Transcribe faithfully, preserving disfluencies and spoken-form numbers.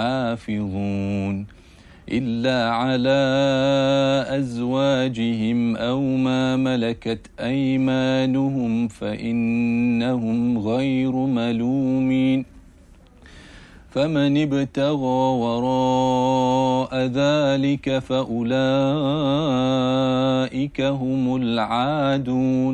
حافظون إلا على أزواجهم أو ما ملكت أيمانهم فإنهم غير ملومين فمن ابتغى وراء ذلك فأولئك هم العادون